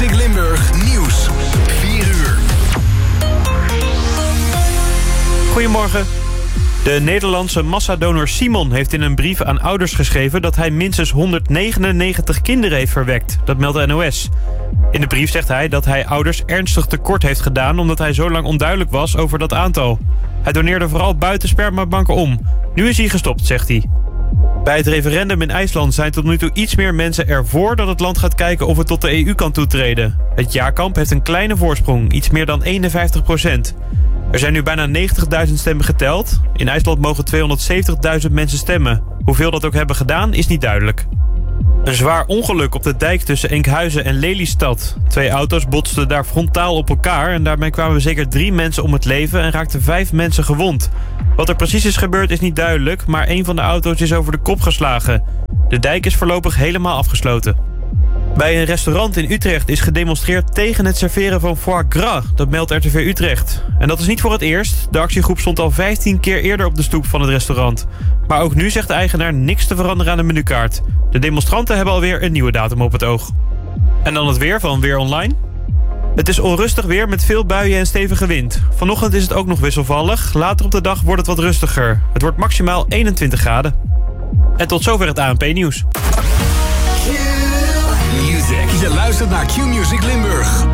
Q-Music Limburg Nieuws. 4 uur. Goedemorgen. De Nederlandse massadonor Simon heeft in een brief aan ouders geschreven dat hij minstens 199 kinderen heeft verwekt. Dat meldt de NOS. In de brief zegt hij dat hij ouders ernstig tekort heeft gedaan omdat hij zo lang onduidelijk was over dat aantal. Hij doneerde vooral buiten spermabanken om. Nu is hij gestopt, zegt hij. Bij het referendum in IJsland zijn tot nu toe iets meer mensen ervoor dat het land gaat kijken of het tot de EU kan toetreden. Het ja-kamp heeft een kleine voorsprong, iets meer dan 51%. Er zijn nu bijna 90.000 stemmen geteld. In IJsland mogen 270.000 mensen stemmen. Hoeveel dat ook hebben gedaan is niet duidelijk. Een zwaar ongeluk op de dijk tussen Enkhuizen en Lelystad. 2 auto's botsten daar frontaal op elkaar en daarmee kwamen zeker 3 mensen om het leven en raakten 5 mensen gewond. Wat er precies is gebeurd is niet duidelijk, maar een van de auto's is over de kop geslagen. De dijk is voorlopig helemaal afgesloten. Bij een restaurant in Utrecht is gedemonstreerd tegen het serveren van foie gras. Dat meldt RTV Utrecht. En dat is niet voor het eerst. De actiegroep stond al 15 keer eerder op de stoep van het restaurant. Maar ook nu zegt de eigenaar niks te veranderen aan de menukaart. De demonstranten hebben alweer een nieuwe datum op het oog. En dan het weer van Weer Online. Het is onrustig weer met veel buien en stevige wind. Vanochtend is het ook nog wisselvallig. Later op de dag wordt het wat rustiger. Het wordt maximaal 21 graden. En tot zover het ANP-nieuws. Je luistert naar Q-Music Limburg.